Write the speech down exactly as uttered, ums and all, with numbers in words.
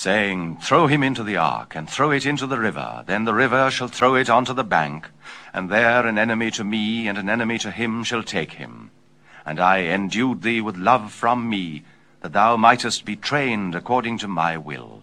saying, Throw him into the ark, and throw it into the river. Then the river shall throw it onto the bank, and there an enemy to me and an enemy to him shall take him. And I endued thee with love from me, that thou mightest be trained according to my will.